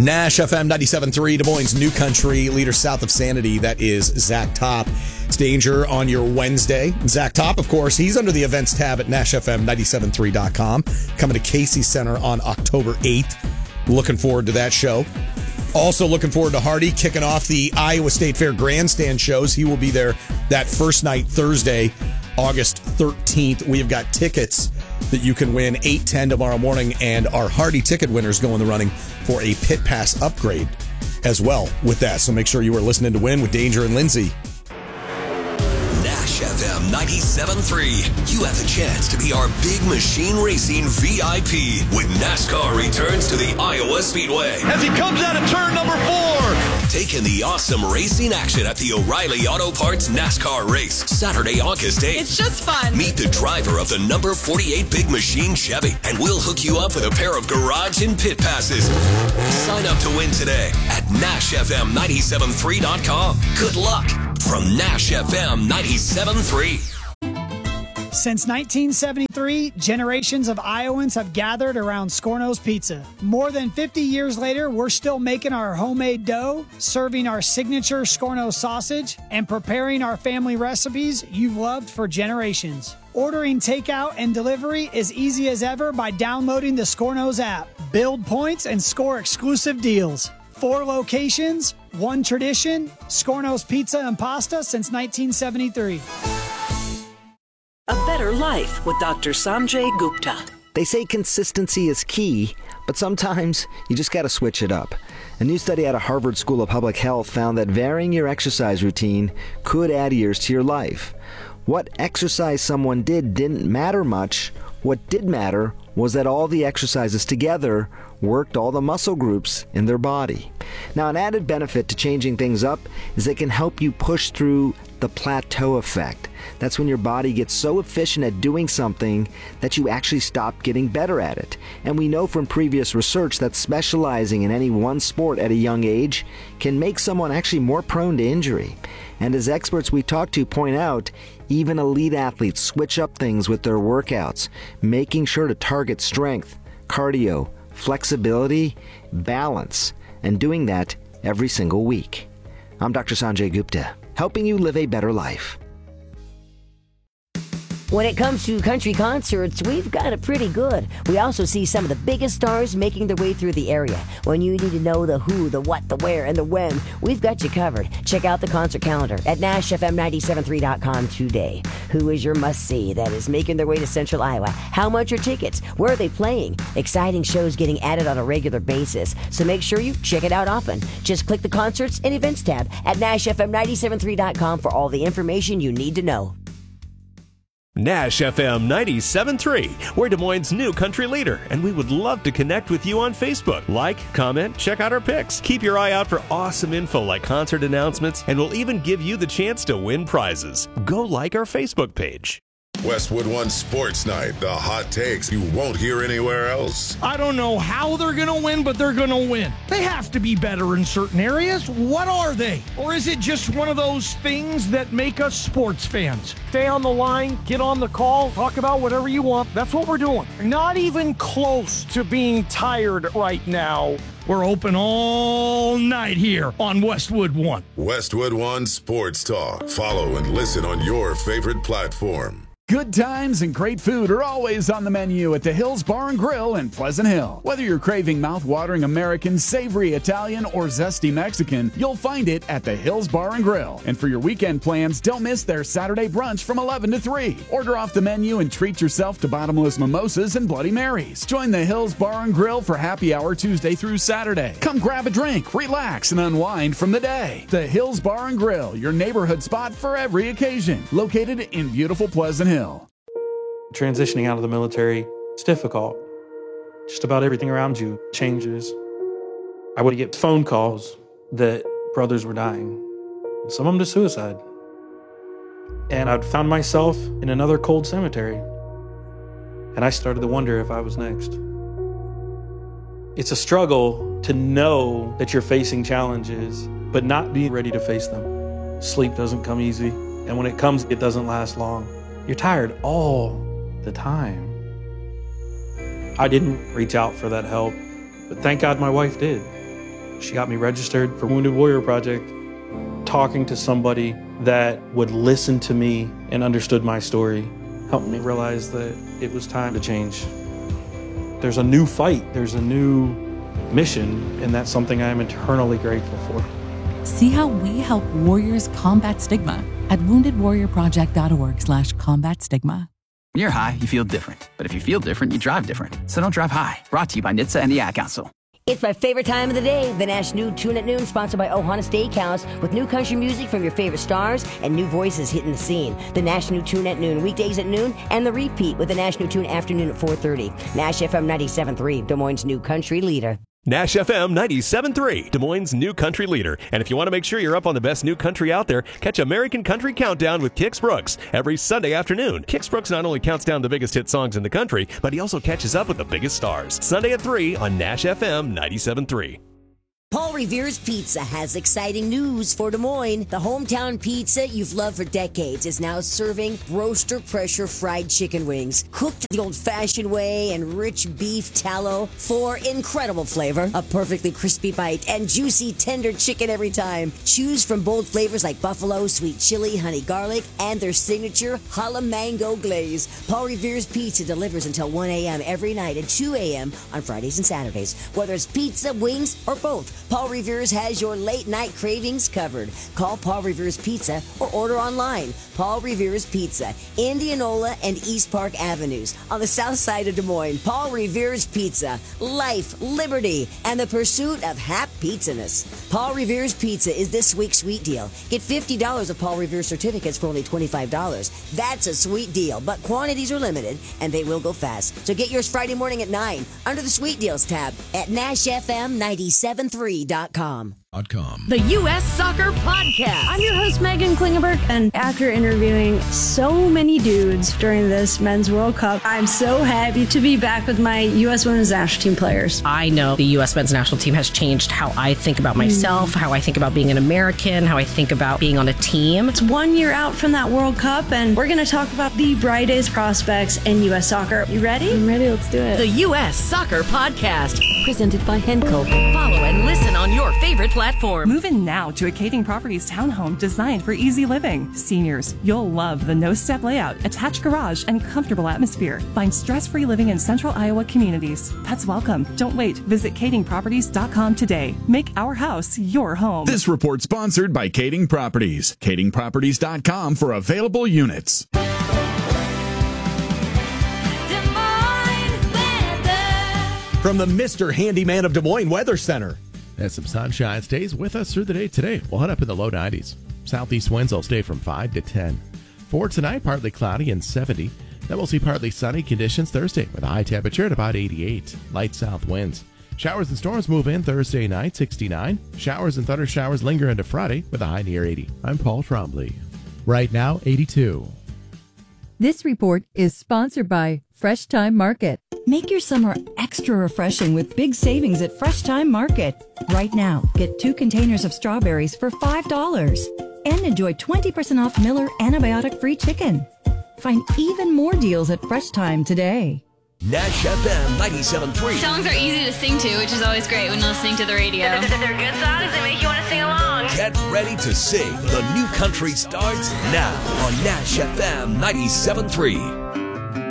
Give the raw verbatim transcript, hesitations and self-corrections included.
Nash F M ninety-seven point three, Des Moines New Country, leader south of Sanity. That is Zach Top. It's Danger on your Wednesday. Zach Top, of course, he's under the events tab at Nash F M ninety-seven point three dot com. Coming to Casey Center on October eighth. Looking forward to that show. Also looking forward to Hardy kicking off the Iowa State Fair grandstand shows. He will be there that first night, Thursday, August thirteenth. We have got tickets that you can win eight ten tomorrow morning, and our Hardy ticket winners go in the running for a pit pass upgrade as well with that. So make sure you are listening to Win with Danger and Lindsay. Nash F M ninety-seven point three. You have the chance to be our Big Machine Racing V I P when NASCAR returns to the Iowa Speedway. As he comes out of turn number four. Take in the awesome racing action at the O'Reilly Auto Parts NASCAR race, Saturday, August eighth. It's just fun. Meet the driver of the number forty-eight Big Machine Chevy, and we'll hook you up with a pair of garage and pit passes. Sign up to win today at Nash F M ninety-seven point three dot com. Good luck from Nash F M ninety-seven point three. Since nineteen seventy-three, generations of Iowans have gathered around Scorno's Pizza. More than fifty years later, we're still making our homemade dough, serving our signature Scorno sausage, and preparing our family recipes you've loved for generations. Ordering takeout and delivery is easy as ever by downloading the Scorno's app. Build points and score exclusive deals. Four locations, one tradition, Scorno's Pizza and Pasta since nineteen seventy-three. A better life with Doctor Sanjay Gupta. They say consistency is key, but sometimes you just got to switch it up. A new study out of Harvard School of Public Health found that varying your exercise routine could add years to your life. What exercise someone did didn't matter much. What did matter was that all the exercises together worked all the muscle groups in their body. Now, an added benefit to changing things up is it can help you push through the plateau effect. That's when your body gets so efficient at doing something that you actually stop getting better at it. And we know from previous research that specializing in any one sport at a young age can make someone actually more prone to injury. And as experts we talk to point out, even elite athletes switch up things with their workouts, making sure to target strength, cardio, flexibility, balance, and doing that every single week. I'm Doctor Sanjay Gupta, helping you live a better life. When it comes to country concerts, we've got it pretty good. We also see some of the biggest stars making their way through the area. When you need to know the who, the what, the where, and the when, we've got you covered. Check out the concert calendar at Nash F M ninety-seven point three dot com today. Who is your must-see that is making their way to Central Iowa? How much are tickets? Where are they playing? Exciting shows getting added on a regular basis. So make sure you check it out often. Just click the Concerts and Events tab at Nash F M ninety-seven point three dot com for all the information you need to know. Nash F M ninety-seven point three. We're Des Moines' new country leader, and we would love to connect with you on Facebook. Like, comment, check out our pics. Keep your eye out for awesome info like concert announcements, and we'll even give you the chance to win prizes. Go like our Facebook page. Westwood One Sports Night, the hot takes you won't hear anywhere else. I don't know how they're going to win, but they're going to win. They have to be better in certain areas. What are they? Or is it just one of those things that make us sports fans? Stay on the line, get on the call, talk about whatever you want. That's what we're doing. Not even close to being tired right now. We're open all night here on Westwood One. Westwood One Sports Talk. Follow and listen on your favorite platform. Good times and great food are always on the menu at the Hills Bar and Grill in Pleasant Hill. Whether you're craving mouth-watering American, savory Italian, or zesty Mexican, you'll find it at the Hills Bar and Grill. And for your weekend plans, don't miss their Saturday brunch from eleven to three. Order off the menu and treat yourself to bottomless mimosas and Bloody Marys. Join the Hills Bar and Grill for happy hour Tuesday through Saturday. Come grab a drink, relax, and unwind from the day. The Hills Bar and Grill, your neighborhood spot for every occasion. Located in beautiful Pleasant Hill. Transitioning out of the military, it's difficult. Just about everything around you changes. I would get phone calls that brothers were dying, some of them to suicide. And I'd found myself in another cold cemetery. And I started to wonder if I was next. It's a struggle to know that you're facing challenges, but not be ready to face them. Sleep doesn't come easy, and when it comes, it doesn't last long. You're tired all the time. I didn't reach out for that help, but thank God my wife did. She got me registered for Wounded Warrior Project. Talking to somebody that would listen to me and understood my story helped me realize that it was time to change. There's a new fight, there's a new mission, and that's something I'm eternally grateful for. See how we help warriors combat stigma at wounded warrior project dot org slash combat stigma. When you're high, you feel different. But if you feel different, you drive different. So don't drive high. Brought to you by N H T S A and the Ad Council. It's my favorite time of the day. The Nash New Tune at Noon, sponsored by Ohana Steakhouse, with new country music from your favorite stars and new voices hitting the scene. The Nash New Tune at Noon, weekdays at noon, and the repeat with the Nash New Tune afternoon at four thirty. Nash F M ninety-seven point three, Des Moines' new country leader. Nash F M ninety-seven point three, Des Moines' new country leader. And if you want to make sure you're up on the best new country out there, catch American Country Countdown with Kix Brooks every Sunday afternoon. Kix Brooks not only counts down the biggest hit songs in the country, but he also catches up with the biggest stars. Sunday at three on Nash F M ninety-seven point three. Paul Revere's Pizza has exciting news for Des Moines. The hometown pizza you've loved for decades is now serving roaster pressure fried chicken wings, cooked the old-fashioned way and rich beef tallow for incredible flavor, a perfectly crispy bite, and juicy, tender chicken every time. Choose from bold flavors like buffalo, sweet chili, honey garlic, and their signature jalapeno mango glaze. Paul Revere's Pizza delivers until one a.m. every night and two a.m. on Fridays and Saturdays. Whether it's pizza, wings, or both, Paul Revere's has your late night cravings covered. Call Paul Revere's Pizza or order online. Paul Revere's Pizza, Indianola and East Park Avenues on the south side of Des Moines. Paul Revere's Pizza, life, liberty, and the pursuit of happy pizzaness. Paul Revere's Pizza is this week's sweet deal. Get fifty dollars of Paul Revere certificates for only twenty-five dollars. That's a sweet deal, but quantities are limited and they will go fast. So get yours Friday morning at nine under the Sweet Deals tab at Nash F M ninety-seven point three dot com. The U S Soccer Podcast. I'm your host, Megan Klingenberg, and after interviewing so many dudes during this Men's World Cup, I'm so happy to be back with my U S Women's National Team players. I know the U S Men's National Team has changed how I think about myself, mm. how I think about being an American, how I think about being on a team. It's one year out from that World Cup, and we're going to talk about the brightest prospects in U S soccer. You ready? I'm ready. Let's do it. The U S Soccer Podcast, presented by Henco. Follow and listen on your favorite platform. Platform. Move in now to a Kading Properties townhome designed for easy living. Seniors, you'll love the no-step layout, attached garage, and comfortable atmosphere. Find stress-free living in central Iowa communities. Pets welcome. Don't wait. Visit kading properties dot com today. Make our house your home. This report sponsored by Kading Properties. kading properties dot com for available units. From the Mister Handyman of Des Moines Weather Center. As some sunshine stays with us through the day today, we'll head up in the low nineties. Southeast winds will stay from five to ten. For tonight, partly cloudy and seventy. Then we'll see partly sunny conditions Thursday with a high temperature at about eighty-eight. Light south winds. Showers and storms move in Thursday night, sixty-nine. Showers and thunder showers linger into Friday with a high near eighty. I'm Paul Trombley. Right now, eighty-two. This report is sponsored by Fresh Time Market. Make your summer extra refreshing with big savings at Fresh Time Market. Right now, get two containers of strawberries for five dollars and enjoy twenty percent off Miller antibiotic-free chicken. Find even more deals at Fresh Time today. Nash F M ninety-seven point three. Songs are easy to sing to, which is always great when listening to the radio. They're good songs. They make you want to sing along. Get ready to sing. The new country starts now on Nash F M ninety-seven point three.